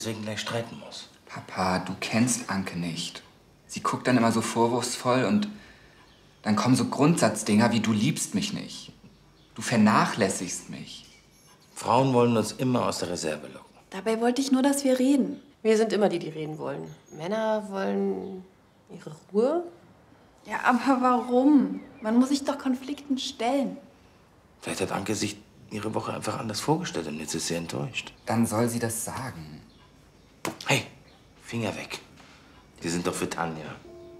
deswegen gleich streiten muss. Papa, du kennst Anke nicht. Sie guckt dann immer so vorwurfsvoll und dann kommen so Grundsatzdinger wie du liebst mich nicht. Du vernachlässigst mich. Frauen wollen uns immer aus der Reserve locken. Dabei wollte ich nur, dass wir reden. Wir sind immer die, die reden wollen. Männer wollen ihre Ruhe. Ja, aber warum? Man muss sich doch Konflikten stellen. Vielleicht hat Anke sich ihre Woche einfach anders vorgestellt und jetzt ist sie enttäuscht. Dann soll sie das sagen. Hey, Finger weg. Die sind doch für Tanja.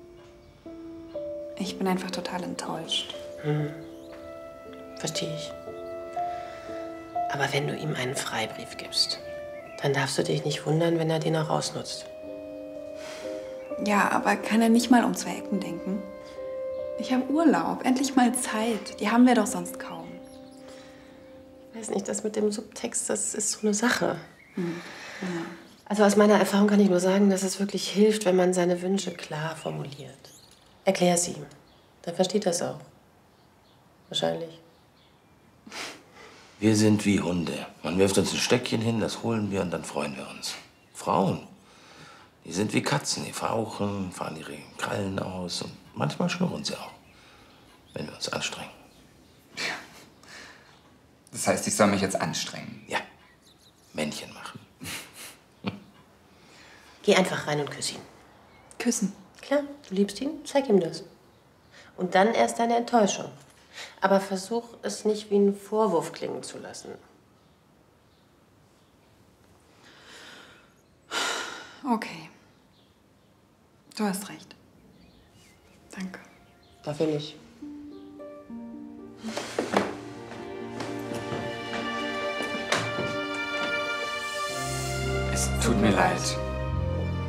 Ich bin einfach total enttäuscht. Verstehe ich. Aber wenn du ihm einen Freibrief gibst, dann darfst du dich nicht wundern, wenn er den auch ausnutzt. Ja, aber kann er nicht mal um 2 Ecken denken? Ich habe Urlaub, endlich mal Zeit. Die haben wir doch sonst kaum. Ich weiß nicht, das mit dem Subtext, das ist so eine Sache. Ja. Also aus meiner Erfahrung kann ich nur sagen, dass es wirklich hilft, wenn man seine Wünsche klar formuliert. Erklär sie ihm. Dann versteht er es auch. Wahrscheinlich. Wir sind wie Hunde. Man wirft uns ein Stöckchen hin, das holen wir und dann freuen wir uns. Frauen, die sind wie Katzen. Die fauchen, fahren ihre Krallen aus und manchmal schnurren sie auch, wenn wir uns anstrengen. Das heißt, ich soll mich jetzt anstrengen. Ja, Männchen machen. Geh einfach rein und küss ihn. Küssen. Klar, du liebst ihn, zeig ihm das. Und dann erst deine Enttäuschung. Aber versuch es nicht wie einen Vorwurf klingen zu lassen. Okay. Du hast recht. Danke. Dafür nicht. Es tut mir leid.